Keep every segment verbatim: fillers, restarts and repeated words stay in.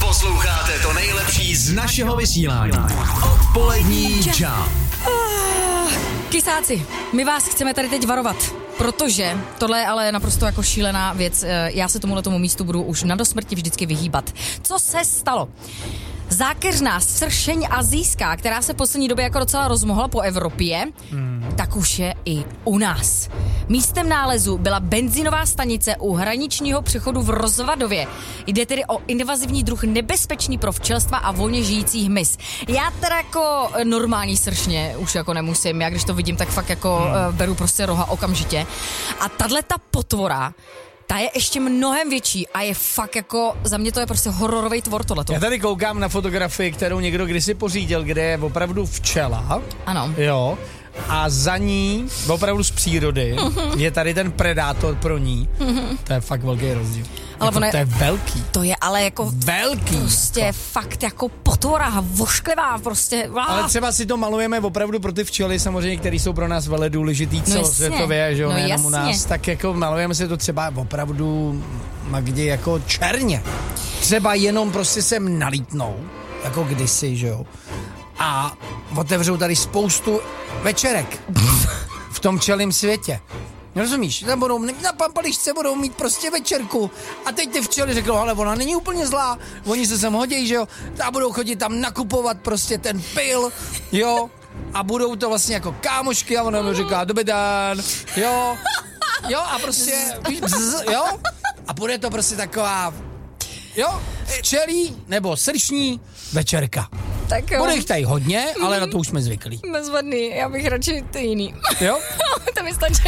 Posloucháte to nejlepší z našeho vysílání. Odpolední čau. Kysáci, my vás chceme tady teď varovat, protože tohle je ale naprosto jako šílená věc. Já se tomuhle tomu místu budu už na dosmrti vždycky vyhýbat. Co se stalo? Zákeřná sršeň asijská, která se v poslední době jako docela rozmohla po Evropě, hmm. tak už je i u nás. Místem nálezu byla benzinová stanice u hraničního přechodu v Rozvadově. Jde tedy o invazivní druh nebezpečný pro včelstva a volně žijící hmyz. Já teda jako normální sršně už jako nemusím, já když to vidím, tak fakt jako hmm. uh, beru prostě roha okamžitě. A tahleta potvora, ta je ještě mnohem větší a je fakt jako, za mě to je prostě hororový tvor tohleto. Já tady koukám na fotografii, kterou někdo kdysi pořídil, kde je opravdu včela. Ano. Jo. A za ní, opravdu z přírody, je tady ten predátor pro ní. To je fakt velký rozdíl. Ale jako, je, to je velký. To je ale jako velký. Prostě jako. Fakt jako potvora, vošklivá prostě. Wow. Ale třeba si to malujeme opravdu pro ty včely, samozřejmě, které jsou pro nás velmi důležitý celosvětově, no že jo, no nejenom u nás. Tak jako malujeme si to třeba opravdu Magdi jako černě. Třeba jenom prostě sem nalítnou, jako kdysi, že jo. A otevřou tady spoustu večerek v tom včelím světě. Rozumíš? Tam budou, na pampališce budou mít prostě večerku a teď ty včely řeknou, ale ona není úplně zlá, oni se sem hodí, že jo, a budou chodit tam nakupovat prostě ten pil, jo, a budou to vlastně jako kámošky a ona mi říká, dobrý den, jo, jo, a prostě, bzz, jo, a bude to prostě taková, jo, včelí nebo srční večerka. Tak jo. Bude jich tady hodně, ale na to už jsme zvyklí. Bezvadný, já bych radši ty jiný. Jo? To mi stačí.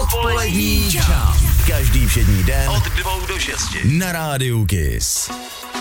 Odpolední čau. Každý všední den od dvou do šesti na rádiu Kiss.